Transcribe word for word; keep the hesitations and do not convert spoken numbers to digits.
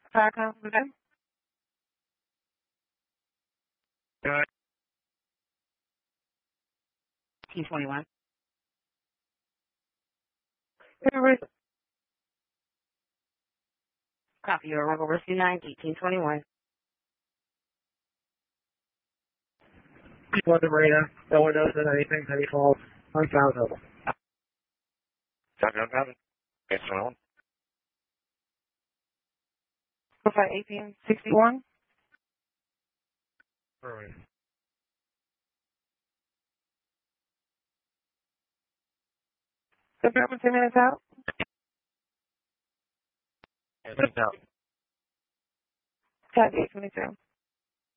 Fire council today? Good. eighteen twenty-one. Copy your Rebel Whiskey nine, eighteen twenty-one. People at the marina, no one knows that anything, any falls, unfound total. Copy, unfounded. Yes, one. Five eighteen sixty-one. Brewing. The Bourbon ten minutes out. Ten minutes out. Five eight twenty-two.